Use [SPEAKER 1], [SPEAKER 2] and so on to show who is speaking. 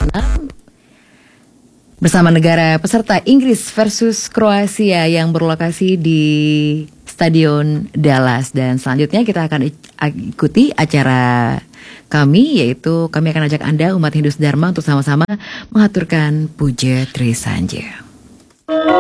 [SPEAKER 1] bersama negara peserta Inggris versus Kroasia yang berlokasi di Stadion Dallas. Dan selanjutnya kita akan ikuti acara kami, yaitu kami akan ajak Anda umat Hindu Dharma untuk sama-sama mengaturkan puja Trisanja.